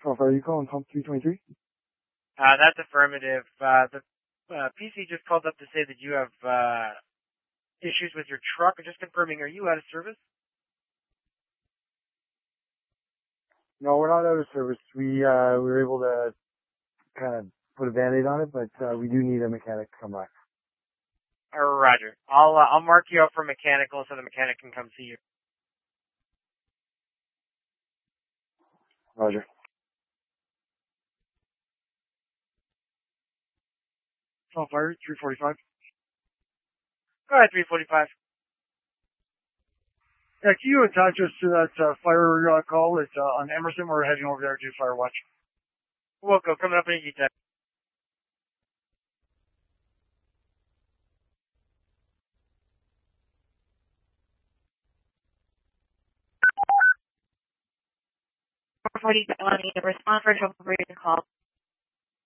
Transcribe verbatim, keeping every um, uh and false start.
twelve, are you calling pump three twenty-three? Uh, that's affirmative. Uh, the uh, P C just called up to say that you have uh, issues with your truck. I'm just confirming, are you out of service? No, we're not out of service. We uh, we were able to kind of put a band-aid on it, but uh, we do need a mechanic to come back. Uh, Roger. I'll uh, I'll mark you up for mechanical so the mechanic can come see you. Roger. twelve fire, three forty-five. Go ahead, three forty-five. Yeah, can you attach us to that uh, fire uh, call? It's uh, on Emerson. We're heading over there to fire watch. Wilco, coming up in a detail. forty, wanting to respond for trouble call.